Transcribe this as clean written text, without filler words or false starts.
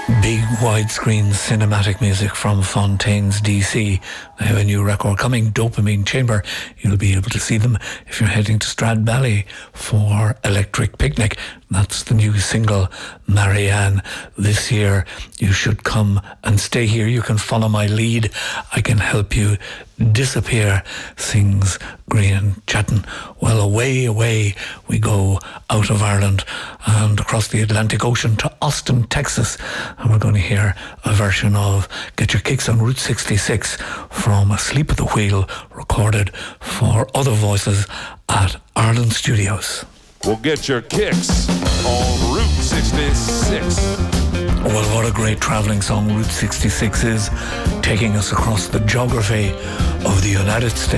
Big widescreen cinematic music from Fontaines DC. They have a new record coming, Dopamine Chamber. You'll be able to see them if you're heading to Stradbally for Electric Picnic. That's the new single, Marianne. This year, you should come and stay here. You can follow my lead. I can help you disappear, sings Grian Chatton. Well, away we go out of Ireland and across the Atlantic Ocean to Austin, Texas. And we're going to hear a version of Get Your Kicks on Route 66 from Asleep at the Wheel, recorded for Other Voices at Ireland Studios. We'll get your kicks on Route 66. Well, what a great travelling song Route 66 is, taking us across the geography of the United States.